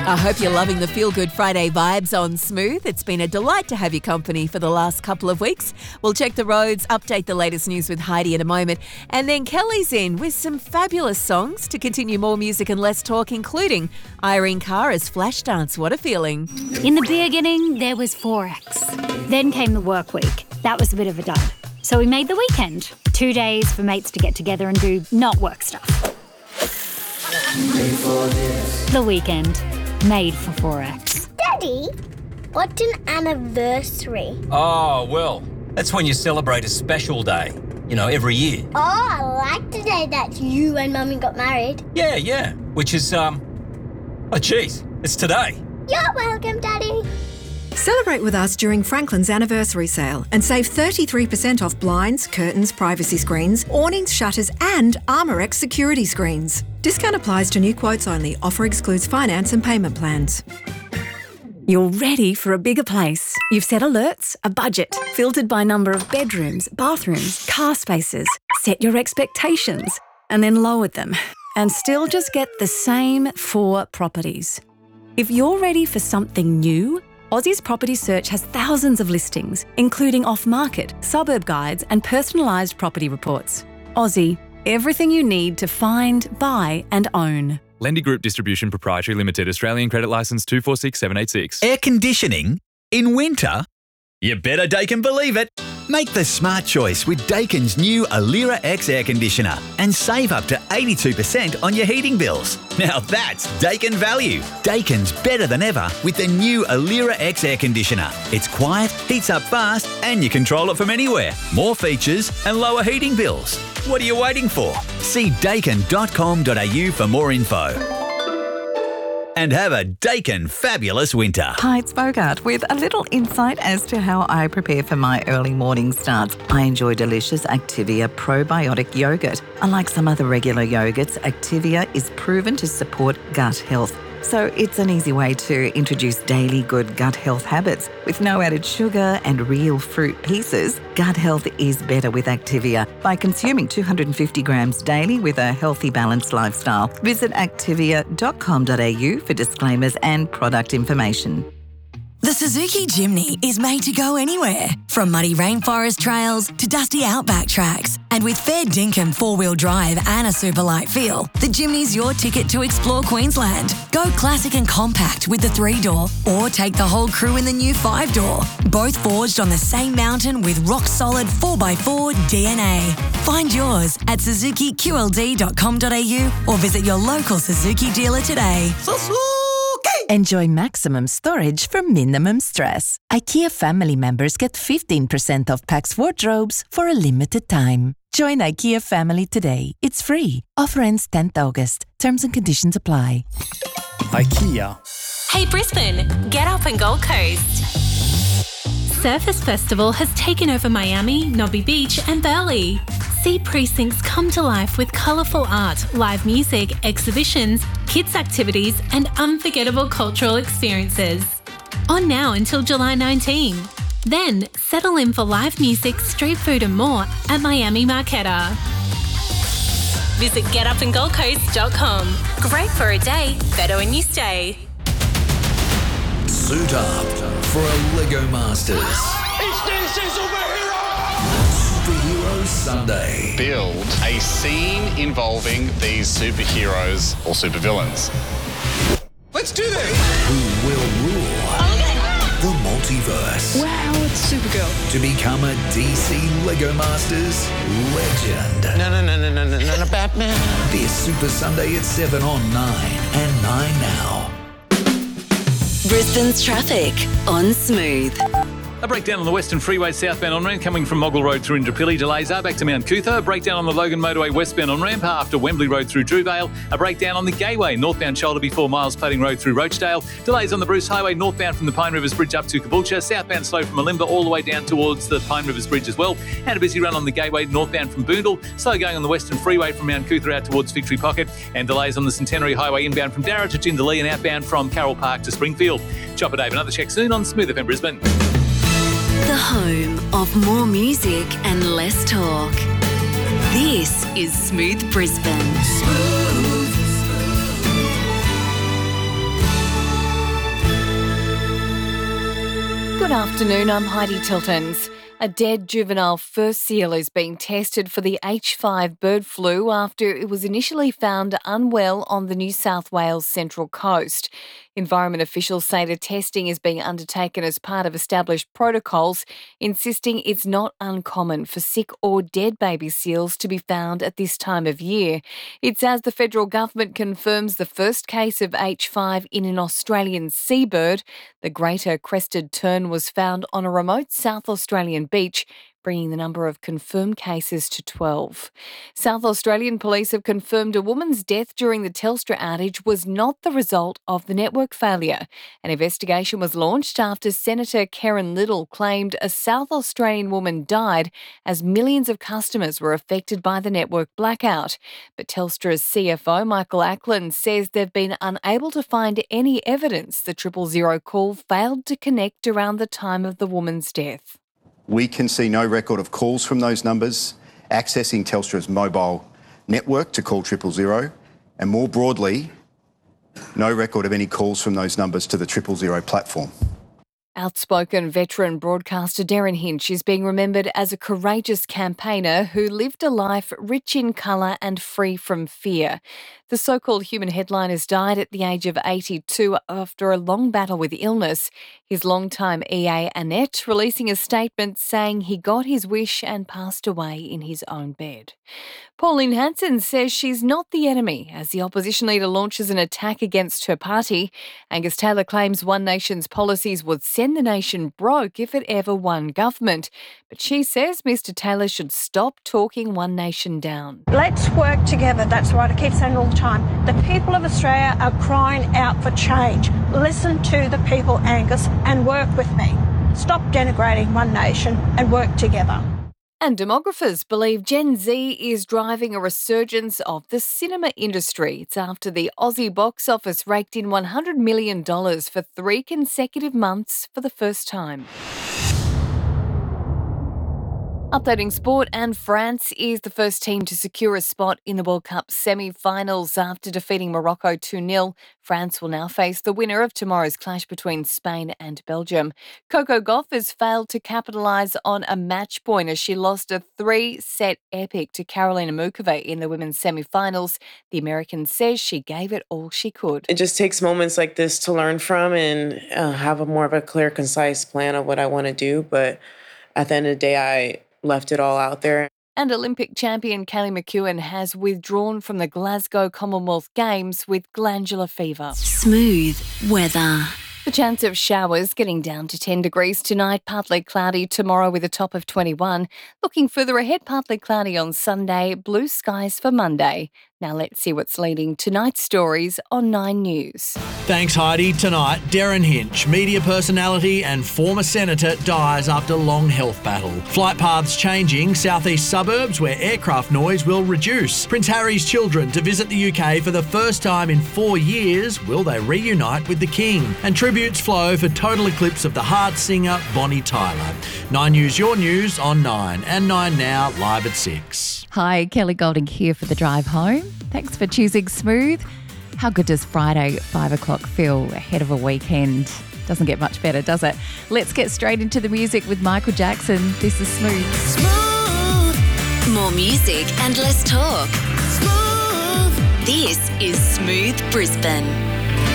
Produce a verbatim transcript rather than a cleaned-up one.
I hope you're loving the Feel Good Friday vibes on Smooth. It's been a delight to have your company for the last couple of weeks. We'll check the roads, update the latest news with Heidi in a moment. And then Kelly's in with some fabulous songs to continue more music and less talk, including Irene Cara's Flashdance. What a feeling. In the beginning, there was Forex. Then came the work week. That was a bit of a dud. So we made the weekend. Two days for mates to get together and do not work stuff. The weekend. Made for Forex. Daddy, what's an anniversary? Oh, well, that's when you celebrate a special day, you know, every year. Oh, I like the day that you and Mummy got married. Yeah, yeah, which is, um, oh, geez, it's today. You're welcome, Daddy. Celebrate with us during Franklin's anniversary sale and save thirty-three percent off blinds, curtains, privacy screens, awnings, shutters and Armorex security screens. Discount applies to new quotes only. Offer excludes finance and payment plans. You're ready for a bigger place. You've set alerts, a budget, filtered by number of bedrooms, bathrooms, car spaces, set your expectations, and then lowered them, and still just get the same four properties. If you're ready for something new, Aussie's Property Search has thousands of listings, including off-market, suburb guides and personalised property reports. Aussie, everything you need to find, buy and own. Lendy Group Distribution Proprietary Limited, Australian Credit Licence two four six seven eight six. Air conditioning in winter? You better Daikin believe it. Make the smart choice with Daikin's new Alira X air conditioner and save up to eighty-two percent on your heating bills. Now that's Daikin value. Daikin's better than ever with the new Alira X air conditioner. It's quiet, heats up fast and you control it from anywhere. More features and lower heating bills. What are you waiting for? See daikin dot com dot a u for more info. And have a Daikin fabulous winter. Hi, it's Bogart with a little insight as to how I prepare for my early morning starts. I enjoy delicious Activia probiotic yogurt. Unlike some other regular yogurts, Activia is proven to support gut health. So it's an easy way to introduce daily good gut health habits. With no added sugar and real fruit pieces, gut health is better with Activia by consuming two hundred fifty grams daily with a healthy, balanced lifestyle. Visit activia dot com dot a u for disclaimers and product information. The Suzuki Jimny is made to go anywhere, from muddy rainforest trails to dusty outback tracks. And with fair dinkum four-wheel drive and a super light feel, the Jimny's your ticket to explore Queensland. Go classic and compact with the three-door, or take the whole crew in the new five-door. Both forged on the same mountain with rock-solid four by four D N A. Find yours at suzuki q l d dot com dot a u or visit your local Suzuki dealer today. Suzuki! Enjoy maximum storage for minimum stress. IKEA family members get fifteen percent off Pax wardrobes for a limited time. Join IKEA family today. It's free. Offer ends tenth August. Terms and conditions apply. IKEA. Hey Brisbane, get up and Gold Coast. Surfers Festival has taken over Miami, Nobby Beach and Burleigh. See precincts come to life with colourful art, live music, exhibitions, kids' activities and unforgettable cultural experiences. On now until July nineteenth. Then settle in for live music, street food and more at Miami Marquetta. Visit get up and gold coast dot com. Great for a day, better when you stay. Suit up for a Lego Masters. It's D C Superhero! Superhero Sunday. Build a scene involving these superheroes or supervillains. Let's do this! Who will rule the multiverse? Wow, it's Supergirl. To become a D C Lego Masters legend. No, no, no, no, no, no, no, no, Batman. This Super Sunday at seven on nine and nine now. Brisbane's traffic on Smooth. A breakdown on the Western Freeway southbound on-ramp coming from Moggle Road through Indooroopilly. Delays are back to Mount Cootha. A breakdown on the Logan Motorway westbound on-ramp after Wembley Road through Drewvale. A breakdown on the Gateway northbound shoulder before Miles Plating Road through Roachdale. Delays on the Bruce Highway northbound from the Pine Rivers Bridge up to Caboolture. Southbound slow from Malimba all the way down towards the Pine Rivers Bridge as well. And a busy run on the Gateway northbound from Boondall. Slow going on the Western Freeway from Mount Cootha out towards Victory Pocket. And delays on the Centenary Highway inbound from Darra to Jindalee and outbound from Carroll Park to Springfield. Chopper Dave, another check soon on Smooth F M Brisbane. The home of more music and less talk. This is Smooth Brisbane. Smooth. Good afternoon, I'm Heidi Tiltons. A dead juvenile fur seal is being tested for the H five bird flu after it was initially found unwell on the New South Wales Central Coast. Environment officials say the testing is being undertaken as part of established protocols, insisting it's not uncommon for sick or dead baby seals to be found at this time of year. It's as the federal government confirms the first case of H five in an Australian seabird. The greater crested tern was found on a remote South Australian beach, bringing the number of confirmed cases to twelve. South Australian police have confirmed a woman's death during the Telstra outage was not the result of the network failure. An investigation was launched after Senator Karen Little claimed a South Australian woman died as millions of customers were affected by the network blackout. But Telstra's C F O, Michael Ackland, says they've been unable to find any evidence the triple zero call failed to connect around the time of the woman's death. We can see no record of calls from those numbers accessing Telstra's mobile network to call triple zero, and more broadly, no record of any calls from those numbers to the triple zero platform. Outspoken veteran broadcaster Darren Hinch is being remembered as a courageous campaigner who lived a life rich in colour and free from fear. The so-called human headliners died at the age of eighty-two after a long battle with illness. His longtime E A, Annette, releasing a statement saying he got his wish and passed away in his own bed. Pauline Hanson says she's not the enemy as the opposition leader launches an attack against her party. Angus Taylor claims One Nation's policies would send the nation broke if it ever won government. But she says Mr Taylor should stop talking One Nation down. Let's work together. That's what I keep saying all the time. The people of Australia are crying out for change. Listen to the people, Angus, and work with me. Stop denigrating One Nation and work together. And demographers believe Gen Z is driving a resurgence of the cinema industry. It's after the Aussie box office raked in one hundred million dollars for three consecutive months for the first time. Updating sport, and France is the first team to secure a spot in the World Cup semi-finals after defeating Morocco two nil. France will now face the winner of tomorrow's clash between Spain and Belgium. Coco Gauff has failed to capitalise on a match point as she lost a three-set epic to Karolina Muchova in the women's semi-finals. The American says she gave it all she could. It just takes moments like this to learn from and uh, have a more of a clear, concise plan of what I want to do. But at the end of the day, I left it all out there. And Olympic champion Kelly McEwen has withdrawn from the Glasgow Commonwealth Games with glandular fever. Smooth weather. The chance of showers getting down to ten degrees tonight, partly cloudy tomorrow with a top of twenty-one. Looking further ahead, partly cloudy on Sunday, blue skies for Monday. Now let's see what's leading tonight's stories on Nine News. Thanks, Heidi. Tonight, Darren Hinch, media personality and former senator, dies after long health battle. Flight paths changing, southeast suburbs where aircraft noise will reduce. Prince Harry's children to visit the U K for the first time in four years. Will they reunite with the King? And tributes flow for total eclipse of the heart singer Bonnie Tyler. Nine News, your news on Nine, and Nine Now, live at six. Hi, Kelly Golding here for the drive home. Thanks for choosing Smooth. How good does Friday at five o'clock feel ahead of a weekend? Doesn't get much better, does it? Let's get straight into the music with Michael Jackson. This is Smooth. Smooth. More music and less talk. Smooth. This is Smooth Brisbane.